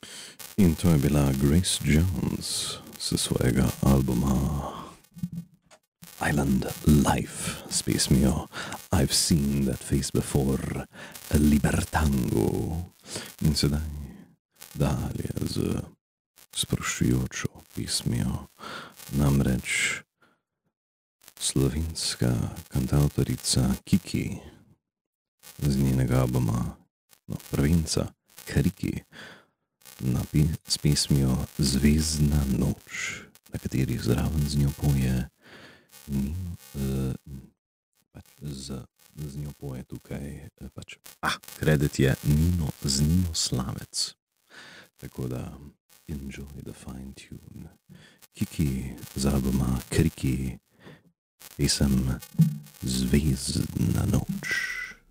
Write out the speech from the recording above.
In to je bila Grace Jones s svojega albuma Island Life s pesmijo I've Seen That Face Before, Libertango. In sedaj dalje z sproščujočo pesmijo, namreč slovenska kantavtorica Kiki z njenega albuma, prvenca Kriki, s pesmijo Zvezdna noč, na kateri zraven z njo poje z njo poje tukaj kredit je Nino Slavec. Tako da enjoy the fine tune. Kiki z albuma Kriki, pesem Zvezdna noč.